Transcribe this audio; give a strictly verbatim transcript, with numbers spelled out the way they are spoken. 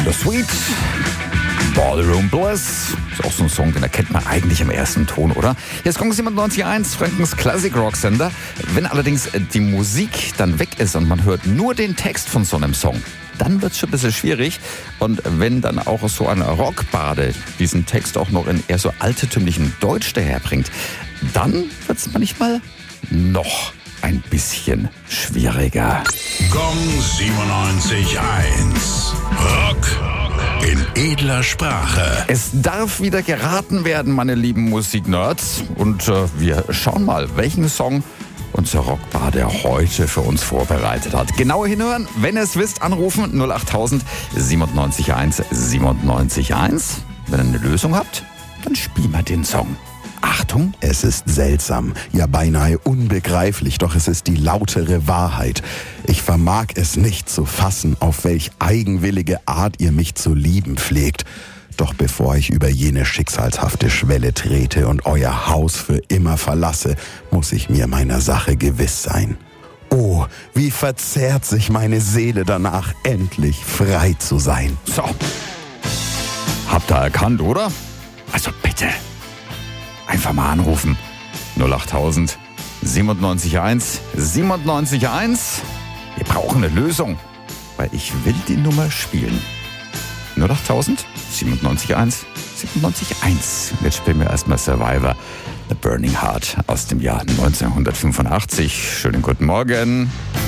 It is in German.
The Sweet, Ballroom Bliss. Ist auch so ein Song, den erkennt man eigentlich im ersten Ton, oder? Hier ist Kong siebenundneunzig Komma eins, Frankens Classic Rock Sender. Wenn allerdings die Musik dann weg ist und man hört nur den Text von so einem Song, dann wird es schon ein bisschen schwierig. Und wenn dann auch so ein Rockbade diesen Text auch noch in eher so altertümlichen Deutsch daherbringt, dann wird es manchmal noch ein bisschen schwieriger. Kong siebenundneunzig Komma eins. Rock in edler Sprache. Es darf wieder geraten werden, meine lieben Musiknerds. Und äh, wir schauen mal, welchen Song unser Rockbade heute für uns vorbereitet hat. Genau hinhören, wenn ihr es wisst, anrufen null achttausend siebenundneunzig Komma eins siebenundneunzig Komma eins. Wenn ihr eine Lösung habt, dann spielen wir den Song. Achtung! Es ist seltsam, ja beinahe unbegreiflich, doch es ist die lautere Wahrheit. Ich vermag es nicht zu fassen, auf welch eigenwillige Art ihr mich zu lieben pflegt. Doch bevor ich über jene schicksalshafte Schwelle trete und euer Haus für immer verlasse, muss ich mir meiner Sache gewiss sein. Oh, wie verzehrt sich meine Seele danach, endlich frei zu sein. So, habt ihr erkannt, oder? Also bitte, einfach mal anrufen. null achttausend siebenundneunzig Komma eins siebenundneunzig Komma eins. Wir brauchen eine Lösung, weil ich will die Nummer spielen. null achttausend siebenundneunzig Komma eins siebenundneunzig Komma eins. Jetzt spielen wir erstmal Survivor, The Burning Heart aus dem Jahr neunzehnhundertfünfundachtzig. Schönen guten Morgen.